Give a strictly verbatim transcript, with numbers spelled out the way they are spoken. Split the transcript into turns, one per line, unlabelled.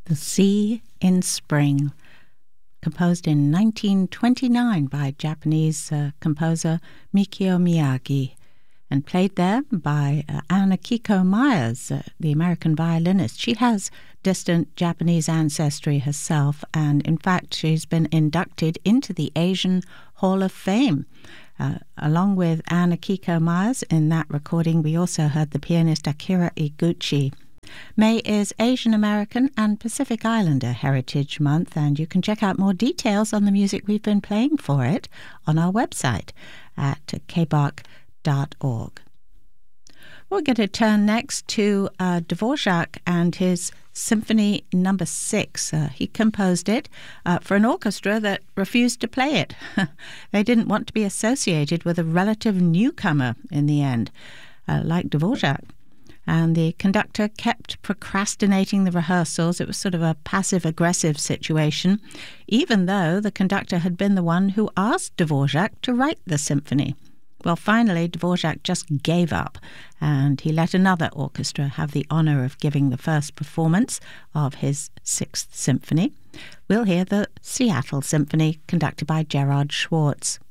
The Sea in Spring, composed in nineteen twenty-nine by Japanese uh, composer Mikio Miyagi, and played there by uh, Anakiko Myers, uh, the American violinist. She has distant Japanese ancestry herself, and in fact she's been inducted into the Asian Hall of Fame. Uh, along with Anakiko Myers in that recording, we also heard the pianist Akira Iguchi. May is Asian American and Pacific Islander Heritage Month, and you can check out more details on the music we've been playing for it on our website at k b a c dot org. We're going to turn next to uh, Dvorak and his Symphony Number Six. Uh, he composed it uh, for an orchestra that refused to play it. They didn't want to be associated with a relative newcomer in the end, uh, like Dvorak. And the conductor kept procrastinating the rehearsals. It was sort of a passive-aggressive situation, even though the conductor had been the one who asked Dvorak to write the symphony. Well, finally, Dvorak just gave up, and he let another orchestra have the honour of giving the first performance of his Sixth Symphony. We'll hear the Seattle Symphony, conducted by Gerard Schwartz.